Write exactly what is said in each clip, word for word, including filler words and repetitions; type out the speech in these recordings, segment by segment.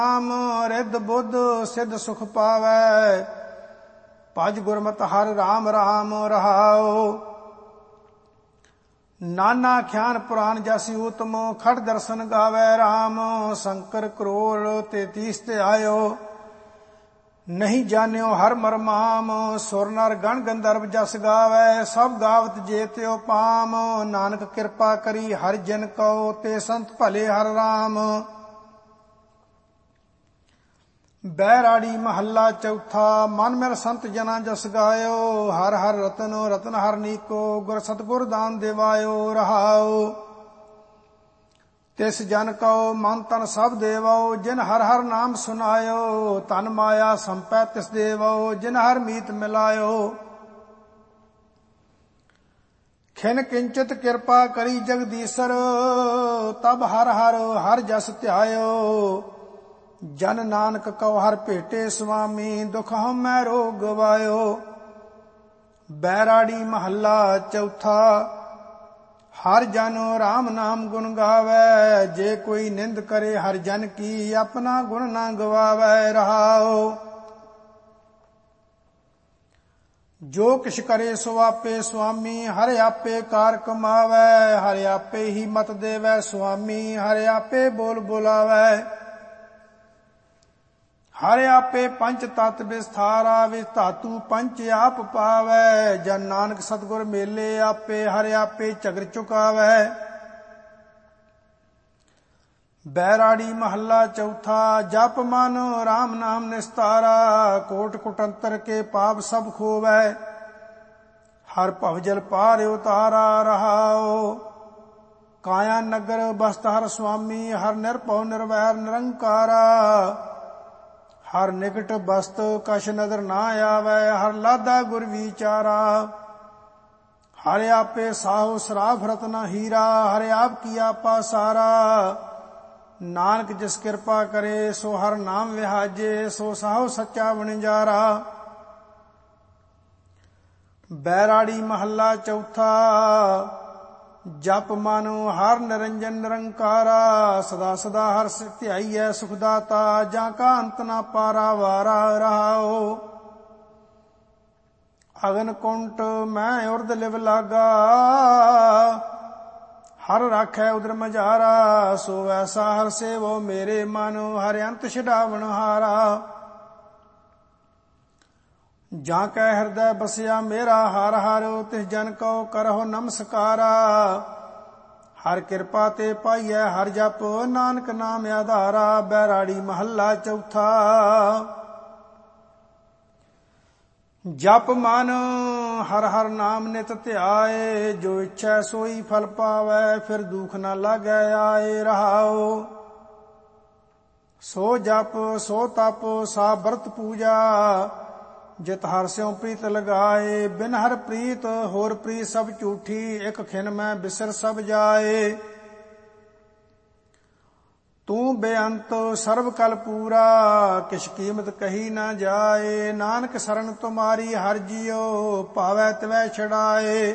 ਨਾਮ ਰਿੱਧ ਬੁੱਧ ਸਿੱਧ ਸੁਖ ਪਾਵੈ। ਭਜ ਗੁਰਮਤਿ ਹਰਿ ਰਾਮ ਰਾਮ ਰਹਾਉ। ਨਾਨਾ ਖਿਆਨ ਪੁਰਾਨ ਜਸੀ ਊਤਮ ਖੜ ਦਰਸ਼ਨ ਗਾਵੈ ਰਾਮ। ਸ਼ੰਕਰ ਕਰੋੜ ਤੇਤੀਸ ਤੇ ਆਇਓ ਨਹੀਂ ਜਾਣਿਓ ਹਰ ਮਰਮਾਮ। ਸੁਰ ਨਰ ਗਣ ਗੰਧਰਵ ਜਸ ਗਾਵੈ ਸਭ ਗਾਵਤ ਜੇ ਤਿਉ ਪਾਮ। ਨਾਨਕ ਕਿਰਪਾ ਕਰੀ ਹਰਿ ਜਨ ਕਉ ਤੇ ਸੰਤ ਭਲੇ ਹਰਿ ਰਾਮ। ਬੈਰਾੜੀ ਮਹੱਲਾ ਚੌਥਾ। ਮਨ ਮਿਲ ਸੰਤ ਜਨਾ ਜਸ ਗਾਇਓ। ਹਰ ਹਰ ਰਤਨ ਰਤਨ ਹਰ ਨੀਕੋ ਗੁਰ ਸਤਿਗੁਰ ਦਾਨ ਦੇਵਾਇਓ ਰਹਾਉ। ਤਿਸ ਜਨ ਕਉ ਮਨ ਤਨ ਸਭ ਦੇਵੋ ਜਿਨ ਹਰ ਹਰ ਨਾਮ ਸੁਨਾਇਓ। ਤਨ ਮਾਇਆ ਸੰਪੈ ਤਿਸ ਦੇਵੋ ਜਿਨ ਹਰ ਮੀਤ ਮਿਲਾਇਓ। ਖਿਨ ਕਿੰਚਿਤ ਕਿਰਪਾ ਕਰੀ ਜਗਦੀਸ਼ਰ ਤਬ ਹਰ ਹਰ ਹਰ ਜਸ ਧਿਆਇਓ। ਜਨ ਨਾਨਕ ਕਉ ਹਰ ਭੇਟੇ ਸੁਆਮੀ ਦੁਖ ਹਉਮੈ ਰੋਗ ਗਵਾਇਓ। ਬੈਰਾੜੀ ਮਹੱਲਾ ਚੌਥਾ। ਹਰ ਜਨ ਰਾਮ ਨਾਮ ਗੁਣ ਗਾਵੈ। ਜੇ ਕੋਈ ਨਿੰਦ ਕਰੇ ਹਰ ਜਨ ਕੀ ਆਪਣਾ ਗੁਣ ਨਾ ਗਵਾਵੈ ਰਹਾਉ। ਜੋ ਕਿਛ ਕਰੇ ਸੋ ਆਪੇ ਸੁਆਮੀ ਹਰਿ ਆਪੇ ਕਾਰ ਕਮਾਵੈ। ਹਰਿ ਆਪੇ ਹੀ ਮਤ ਦੇਵੈ ਸੁਆਮੀ ਹਰਿ ਆਪੇ ਬੋਲ ਬੁਲਾਵੈ। ਹਰਿ ਆਪੇ ਪੰਚ ਤਤ ਵਿਸਥਾਰਾ ਵਿਚ ਧਾਤੂ ਪੰਚ ਆਪ ਪਾਵੈ। ਜਨ ਨਾਨਕ ਸਤਿਗੁਰ ਮੇਲੇ ਆਪੇ ਹਰਿ ਆਪੇ ਝਗਰ ਚੁਕਾਵੈ। ਬੈਰਾੜੀ ਮਹੱਲਾ ਚੌਥਾ। ਜਪ ਮਨ ਰਾਮ ਨਾਮ ਨਿਸਤਾਰਾ ਕੋਟ ਕੁਟੰਤਰ ਕੇ ਪਾਪ ਸਭ ਖੋਵੈ। ਹਰ ਭਵਜਲ ਪਾਰ ਉਤਾਰਾ ਰਹਾਉ। ਕਾਇਆ ਨਗਰ ਬਸਤ ਹਰ ਸੁਆਮੀ ਹਰ ਨਿਰਭਉ ਨਿਰਵੈਰ ਨਿਰੰਕਾਰਾ। ਹਰ ਨਿਕਟ ਬਸਤ ਕਛ ਨਦਰ ਨਾ ਆਵੈ ਹਰ ਲਾਦਾ ਗੁਰ ਵਿਚਾਰਾ। ਹਰਿ ਆਪੇ ਸਾਹੁ ਸਰਾਫ ਰਤਨ ਹੀਰਾ ਹਰਿ ਆਪ ਕੀ ਆਪਾ ਸਾਰਾ। ਨਾਨਕ ਜਿਸ ਕਿਰਪਾ ਕਰੇ ਸੋ ਹਰ ਨਾਮ ਵਿਹਾਜੇ ਸੋ ਸਾਹੁ ਸੱਚਾ ਵਣਜਾਰਾ। ਬੈਰਾੜੀ ਮਹੱਲਾ ਚੌਥਾ। ਜਪ ਮਨ ਹਰ ਨਿਰੰਜਨ ਨਿਰੰਕਾਰਾ। ਸਦਾ ਸਦਾ ਹਰ ਧਿਆਈਐ ਸੁਖ ਦਾਤਾ ਜਾਂ ਕਾ ਅੰਤ ਨਾ ਪਾਰਾ ਵਾਰਾ ਰਹਾਉ। ਅਗਨ ਕੁੰਟ ਮੈਂ ਉਰਦ ਲਿਵ ਲਾਗਾ ਹਰ ਰਾਖੈ ਉਦਰ ਮਝਾਰਾ। ਸੋ ਐਸਾ ਹਰ ਸੇਵੋ ਮੇਰੇ ਮਨ ਹਰਿ ਅੰਤ ਛਡਾਵਣ ਹਾਰਾ। ਜਾਂ ਕੈ ਹਿਰਦੈ ਬਸਿਆ ਮੇਰਾ ਹਰ ਹਰ ਤਿਸ ਜਨ ਕਉ ਕਰਹੁ ਨਮਸਕਾਰਾ। ਹਰ ਕਿਰਪਾ ਤੇ ਪਾਈਐ ਹਰ ਜਪ ਨਾਨਕ ਨਾਮ ਆਧਾਰਾ। ਬੈਰਾੜੀ ਮਹੱਲਾ ਚੌਥਾ। ਜਪ ਮਨ ਹਰ ਹਰ ਨਾਮ ਨਿਤ ਧਿਆਏ। ਜੋ ਇੱਛੈ ਸੋਈ ਫਲ ਪਾਵੈ ਫਿਰ ਦੁਖ ਨਾ ਲਾਗੈ ਆਏ ਰਹਾਉ। ਸੋ ਜਪ ਸੋ ਤਪ ਸਾ ਬਰਤ ਪੂਜਾ ਜਿਤ ਹਰ ਸਿਉ ਪ੍ਰੀਤ ਲਗਾਏ। ਬਿਨ ਹਰ ਪ੍ਰੀਤ ਹੋਰ ਪ੍ਰੀਤ ਸਭ ਝੂਠੀ ਇਕ ਖਿਨ ਮੈਂ ਬਿਸਰ ਸਭ ਜਾਏ। ਤੂੰ ਬੇਅੰਤ ਸਰਬ ਕਲ ਪੂਰਾ ਕਿਛ ਕੀਮਤ ਕਹੀ ਨਾ ਜਾਏ। ਨਾਨਕ ਸਰਨ ਤੁਮਾਰੀ ਹਰ ਜੀਉ ਭਾਵੈ ਤਿਵੈ ਛਡਾਏ।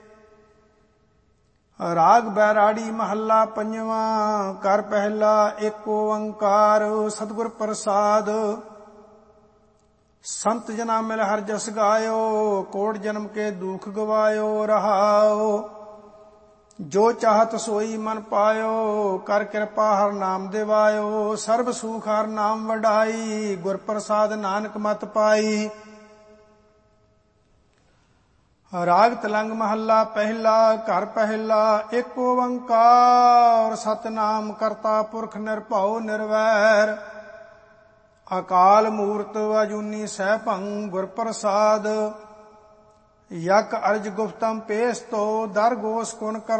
ਰਾਗ ਬੈਰਾੜੀ ਮਹੱਲਾ ਪੰਜਵਾਂ। ਕਰ ਪਹਿਲਾ ਏਕ ਓੰਕਾਰ ਸਤਿਗੁਰ ਪ੍ਰਸਾਦ। ਸੰਤ ਜਨਾ ਮਿਲ ਹਰ ਜਸ ਗਾਇਓ ਕੋਟ ਜਨਮ ਕੇ ਦੁਖ ਗਵਾਇਓ ਰਹਾਉ। ਜੋ ਚਾਹਤ ਸੋਈ ਮਨ ਪਾਇਓ ਕਰ ਕਿਰਪਾ ਹਰ ਨਾਮ ਦਿਵਾਇਓ। ਸਰਬ ਸੁਖ ਹਰ ਨਾਮ ਵਡਾਈ ਗੁਰ ਪ੍ਰਸਾਦ ਨਾਨਕ ਮਤ ਪਾਈ। ਰਾਗ ਤਲੰਗ ਮਹੱਲਾ ਪਹਿਲਾ। ਘਰ ਪਹਿਲਾ ਏਕ ਓੰਕਾਰ ਸਤਿਨਾਮ ਕਰਤਾ ਪੁਰਖ ਨਿਰਭਉ ਨਿਰਵੈਰ। ਅਕਾਲ ਮੂਰਤ ਅਜੂਨੀ ਸੈਭੰ ਗੁਰ ਪ੍ਰਸਾਦ। ਯਕ ਅਰਜ ਗੁਫਤਮ ਪੇਸ ਤੋ ਦਰ ਗੋਸ ਕੁਨ ਕਰ